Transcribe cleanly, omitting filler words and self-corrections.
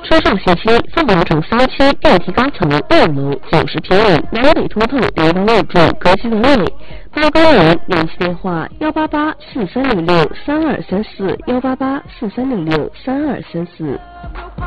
车上信息：凤凰城3期电梯高层2楼90平米，南北通透，0到6住，格局完美。报告人联系电话：18843063234，18843063234。